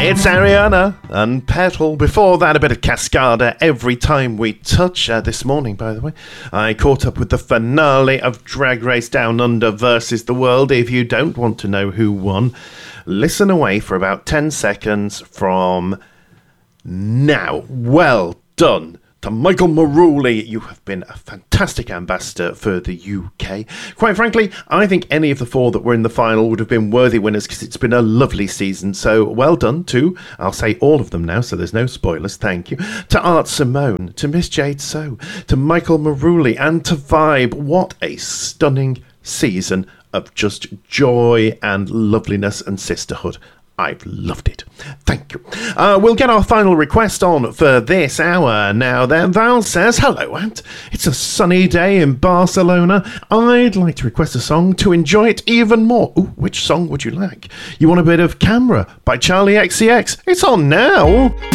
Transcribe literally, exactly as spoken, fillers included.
It's Ariana and Petal. Before that, a bit of Cascada, Every Time We Touch. Uh, this morning, by the way, I caught up with the finale of Drag Race Down Under versus the World. If you don't want to know who won, listen away for about ten seconds from now. Well done to Michael Maruli. You have been a fantastic ambassador for the U K. Quite frankly, I think any of the four that were in the final would have been worthy winners because it's been a lovely season. So well done to, I'll say all of them now so there's no spoilers, thank you, to Art Simone, to Miss Jade So, to Michael Maruli and to Vibe. What a stunning season of just joy and loveliness and sisterhood. I've loved it. Thank you. Uh, we'll get our final request on for this hour now then. Val says, hello, Ant. It's a sunny day in Barcelona. I'd like to request a song to enjoy it even more. Ooh, which song would you like? You want a bit of Camera by Charlie X C X? It's on now.